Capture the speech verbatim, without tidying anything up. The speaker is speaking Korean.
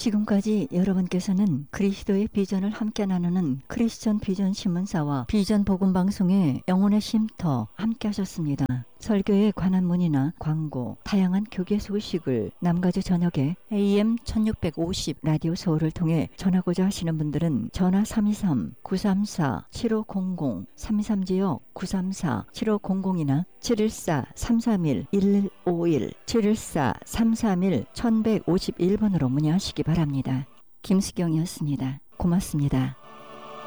지금까지 여러분께서는 그리스도의 비전을 함께 나누는 크리스천 비전 신문사와 비전 복음 방송의 영혼의 쉼터 함께 하셨습니다. 설교에 관한 문의나 광고, 다양한 교계 소식을 남가주 저녁에 에이엠 천육백오십 라디오 서울을 통해 전하고자 하시는 분들은 전화 삼이삼 구삼사 칠오공공 삼이삼 지역 구삼사 칠오공공이나 칠일사 삼삼일 일일오일 칠일사 삼삼일 천백오십일 번으로 문의하시기 바랍니다. 김수경이었습니다. 고맙습니다.